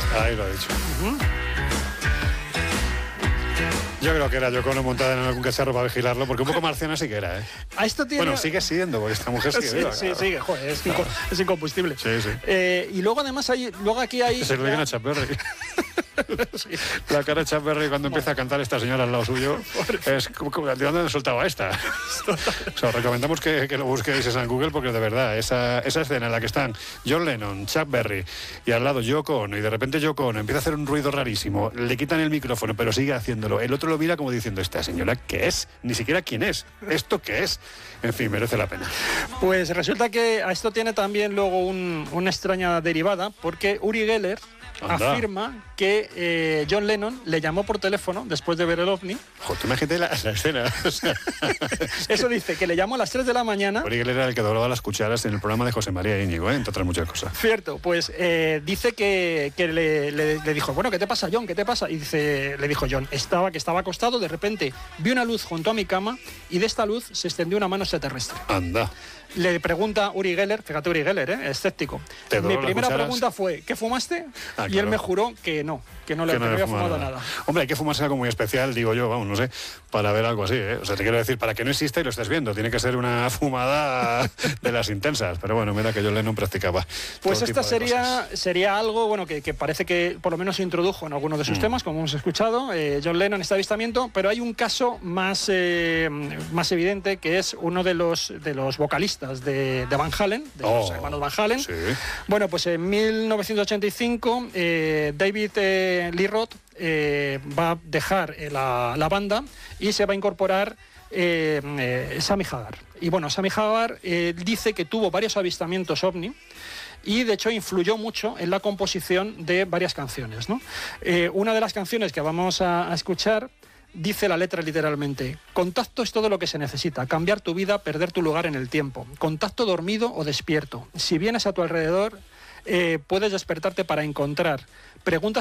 Ahí lo ha dicho. Yo creo que era Yoko Ono montada en algún cacharro para vigilarlo, porque un poco marciana sí que era, ¿eh? A esto tiene... Bueno, sigue siendo, porque esta mujer sigue viva. Sí, sigue, joder, es incombustible. Sí. Y luego además aquí hay... Se lo digan a Chuck Berry. Sí. La cara de Chuck Berry cuando empieza a cantar esta señora al lado suyo es como ¿de dónde han soltado esta? O sea, os recomendamos que lo busquéis en Google, porque de verdad esa escena en la que están John Lennon, Chuck Berry y al lado Yoko Ono, y de repente Yoko Ono empieza a hacer un ruido rarísimo, le quitan el micrófono pero sigue haciéndolo, el otro lo mira como diciendo, esta señora ¿qué es? Ni siquiera quién es, ¿esto qué es? En fin, merece la pena. Pues resulta que a esto tiene también luego una extraña derivada, porque Uri Geller afirma que John Lennon le llamó por teléfono después de ver el OVNI. Joder, tú imagínate la escena. O sea, eso dice, que le llamó a las 3 de la mañana. Uri Geller era el que doblaba las cucharas en el programa de José María Íñigo, entre otras muchas cosas. Cierto, pues dice que le dijo, bueno, ¿qué te pasa, John? ¿Qué te pasa? Y le dijo John, que estaba acostado, de repente vi una luz junto a mi cama y de esta luz se extendió una mano extraterrestre. Anda. Le pregunta Uri Geller, fíjate Uri Geller, escéptico. Mi primera pregunta fue, ¿qué fumaste? Y él me juró que no le había fumado nada. Hombre, hay que fumarse algo muy especial, digo yo, vamos, no sé, para ver algo así, ¿eh? O sea, te quiero decir, para que no exista y lo estés viendo, tiene que ser una fumada de las intensas. Pero bueno, mira que John Lennon practicaba. Pues esta sería algo, bueno, que parece que por lo menos se introdujo en algunos de sus temas, como hemos escuchado, John Lennon, este avistamiento, pero hay un caso más evidente, que es uno de los vocalistas de Van Halen, de los hermanos Van Halen. Sí. Bueno, pues en 1985 David Lee Roth va a dejar la banda y se va a incorporar Sammy Hagar. Y bueno, Sammy Hagar dice que tuvo varios avistamientos OVNI y de hecho influyó mucho en la composición de varias canciones, ¿no? Una de las canciones que vamos a escuchar dice la letra literalmente: contacto es todo lo que se necesita, cambiar tu vida, perder tu lugar en el tiempo, contacto dormido o despierto, si vienes a tu alrededor puedes despertarte para encontrar, preguntas